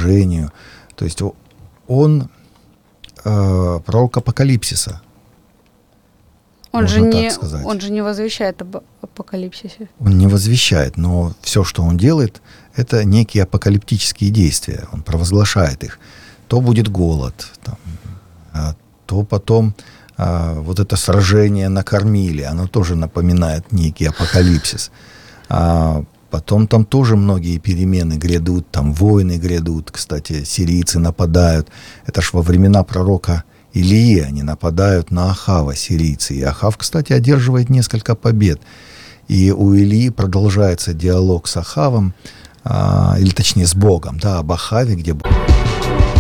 поражению. То есть он пророк апокалипсиса. Он же не возвещает об апокалипсисе. Он не возвещает, но все, что он делает, это некие апокалиптические действия. Он провозглашает их. То будет голод, то потом вот это сражение на Кормиле, оно тоже напоминает некий апокалипсис. Потом там тоже многие перемены грядут, там войны грядут. Кстати, сирийцы нападают. Это ж во времена пророка Илии они нападают на Ахава, сирийцы. И Ахав, кстати, одерживает несколько побед. И у Илии продолжается диалог с Ахавом, или точнее с Богом, об Ахаве, где Бог